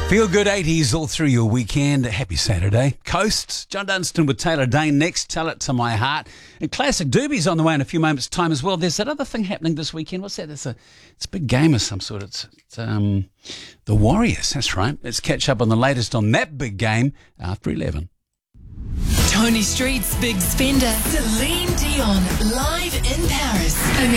Feel good 80s all through your weekend. Happy Saturday. Coasts, John Dunstan with Taylor Dane next. Tell It to My Heart. And Classic Doobie's on the way in a few moments' time as well. There's that other thing happening this weekend. What's that? It's a big game of some sort. It's the Warriors. That's right. Let's catch up on the latest on that big game after 11. Tony Street's Big Spender. Celine Dion live in Paris.